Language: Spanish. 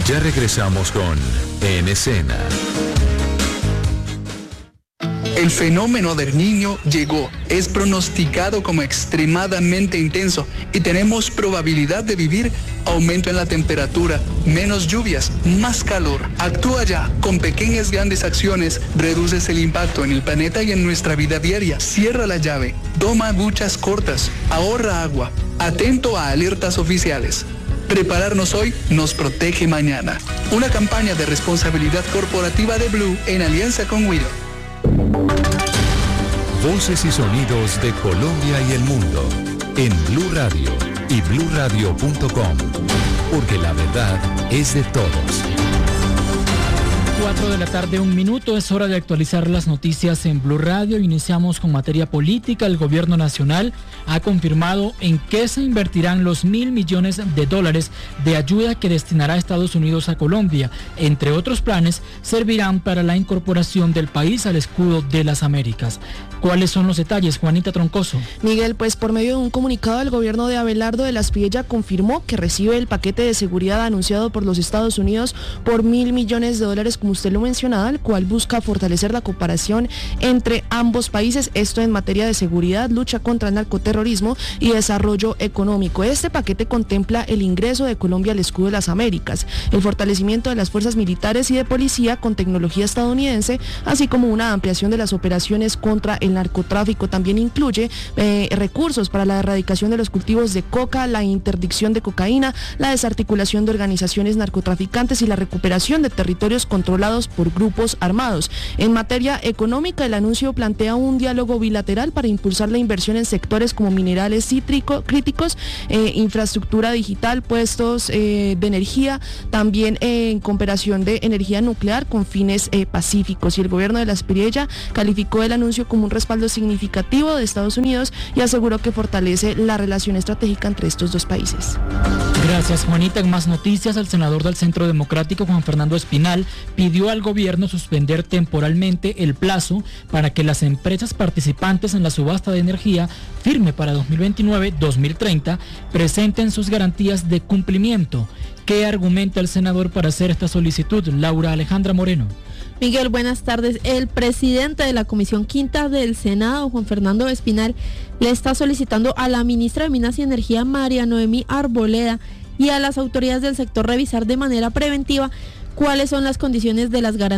Ya regresamos con En Escena. El fenómeno del Niño llegó, es pronosticado como extremadamente intenso y tenemos probabilidad de vivir aumento en la temperatura, menos lluvias, más calor. Actúa ya, con pequeñas grandes acciones, reduces el impacto en el planeta y en nuestra vida diaria. Cierra la llave, toma duchas cortas, ahorra agua, atento a alertas oficiales. Prepararnos hoy nos protege mañana. Una campaña de responsabilidad corporativa de Blue en alianza con Willow. Voces y sonidos de Colombia y el mundo en Blue Radio y bluradio.com, porque la verdad es de todos. 4 de la tarde, 1 minuto, es hora de actualizar las noticias en Blue Radio. Iniciamos con materia política. El gobierno nacional ha confirmado en qué se invertirán los $1.000 millones de ayuda que destinará Estados Unidos a Colombia. Entre otros planes, servirán para la incorporación del país al escudo de las Américas. ¿Cuáles son los detalles, Juanita Troncoso? Miguel, pues por medio de un comunicado, el gobierno de Abelardo de la Espriella confirmó que recibe el paquete de seguridad anunciado por los Estados Unidos por $1.000 millones, como usted lo mencionaba, el cual busca fortalecer la cooperación entre ambos países, esto en materia de seguridad, lucha contra el narcoterrorismo y desarrollo económico. Este paquete contempla el ingreso de Colombia al escudo de las Américas, el fortalecimiento de las fuerzas militares y de policía con tecnología estadounidense, así como una ampliación de las operaciones contra el narcotráfico. También incluye recursos para la erradicación de los cultivos de coca, la interdicción de cocaína, la desarticulación de organizaciones narcotraficantes y la recuperación de territorios controlados por grupos armados. En materia económica, el anuncio plantea un diálogo bilateral para impulsar la inversión en sectores como minerales críticos, infraestructura digital, puestos de energía, también en cooperación de energía nuclear con fines pacíficos. Y el gobierno de la Espriella calificó el anuncio como un respaldo significativo de Estados Unidos y aseguró que fortalece la relación estratégica entre estos dos países. Gracias, Juanita. En más noticias, el senador del Centro Democrático, Juan Fernando Espinal, pidió al gobierno suspender temporalmente el plazo para que las empresas participantes en la subasta de energía firme para 2029-2030 presenten sus garantías de cumplimiento. ¿Qué argumenta el senador para hacer esta solicitud? Laura Alejandra Moreno. Miguel, buenas tardes. El presidente de la Comisión Quinta del Senado, Juan Fernando Espinal, le está solicitando a la ministra de Minas y Energía, María Noemí Arboleda, y a las autoridades del sector revisar de manera preventiva cuáles son las condiciones de las garantías